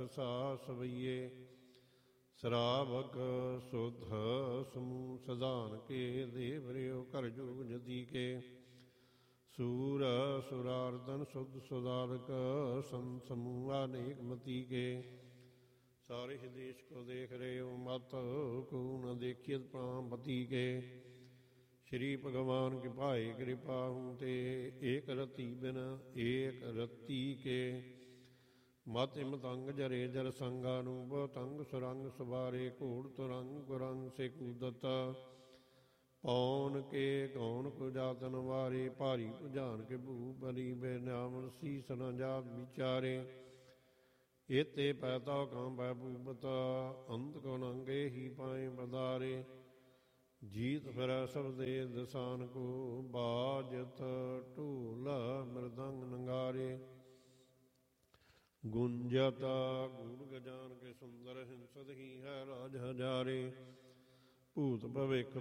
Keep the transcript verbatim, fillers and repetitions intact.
ਸਾ ਸਵਈਏ। ਸਰਾਵਕ ਸੁਧ ਸਮੂਹ ਸਦਾਨ ਕੇ, ਦੇਵ ਰਿਓ ਕਰ ਜੋਗ ਜਤੀ ਕੇ। ਸੂਰ ਸੁਰਾਰਦਨ ਸੁਧ ਸੁਦਾਰਕ, ਸੰਤ ਸਮੂਹ ਅਨੇਕ ਮਤੀ ਕੇ। ਸਾਰੇ ਹੀ ਦੇਸ਼ ਕੋ ਦੇਖ ਰਹੇ ਹੋ, ਮਤ ਕੋ ਨ ਦੇਖਿਤ ਪ੍ਰਾਮਪਤੀ ਕੇ। ਸ਼੍ਰੀ ਭਗਵਾਨ ਕੇ ਭਾਏ ਕਿਰਪਾ ਹੂੰ ਤੇ, ਏਕ ਰਤੀ ਬਿਨ ਏਕ ਰਤੀ ਕੇ। ਮਤ ਇਮਤੰਗ ਜਰੇ ਜਰ ਸੰਗਾ ਨੂੰ, ਬਹੁਤੰਗ ਸੁਰੰਗ ਸਵਾਰੇ। ਘੋੜ ਤੁਰੰਗ ਗੁਰੰਗ ਸੇ ਕੂਦਤ, ਪੌਣ ਕੇ ਕੌਣ ਕੋ ਜਾਤਨ ਵਾਰੇ। ਭਾਰੀ ਭੁਜਾਨ ਕੇ ਭੂ ਬਲੀ, ਬੇਨਾਮ ਸੀਸ ਨ ਜਾਤ ਵਿਚਾਰੇ। ਏਤੇ ਪੈਤਾ ਕਾਂ ਪੈ ਭੂਪਤਾ, ਅੰਤ ਕੋ ਨੰਗੇ ਹੀ ਪਾਏ ਬਦਾਰੇ। ਜੀਤ ਫਿਰੈ ਸਭ ਦੇ ਦਸਾਨ ਕੋ, ਬਾਜਤ ਢੋਲ ਮ੍ਰਿਦੰਗ ਨੰਗਾਰੇ। ਗੁੰਜਤਾ ਗੂੜ ਗਜਾਨ ਕੇ ਸੁੰਦਰ, ਹਿੰਸਦ ਹੀ ਹੈ ਰਾਜ ਹਜ਼ਾਰੇ। ਭੂਤ ਭਵਿਖ